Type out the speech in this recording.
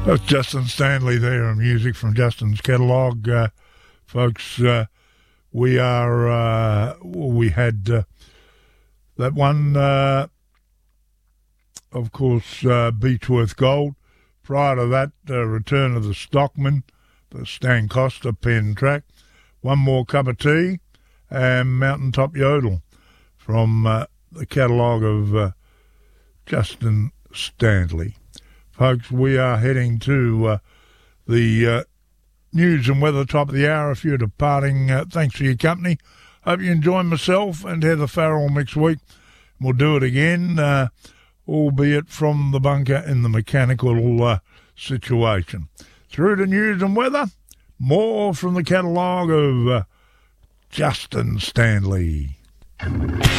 That's Justin Stanley there, and music from Justin's catalogue. Folks, we had that one, of course, Beechworth Gold. Prior to that, Return of the Stockman, the Stan Costa pen track. One More Cup of Tea, and Mountaintop Yodel from the catalogue of Justin Stanley. Folks, we are heading to the news and weather top of the hour. If you're departing, thanks for your company. Hope you enjoy myself and Heather Farrell next week. We'll do it again, albeit from the bunker in the mechanical situation. Through to news and weather, more from the catalogue of Justin Stanley.